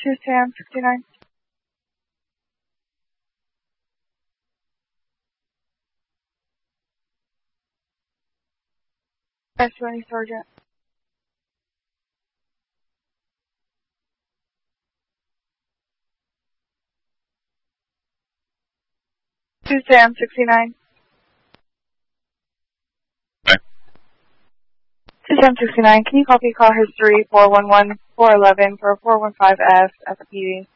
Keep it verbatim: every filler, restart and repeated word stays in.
Tuesday, I'm sixty-nine. S twenty Sergeant. Tuesday, I'm sixty-nine. Okay. Tuesday, I'm sixty-nine. Can you copy call history four one one four eleven for four one five F at the P D?